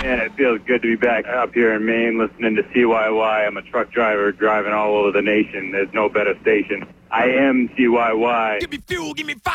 Man, it feels good to be back up here in Maine listening to CYY. I'm a truck driver driving all over the nation. There's no better station. I am CYY. Give me fuel, give me fire.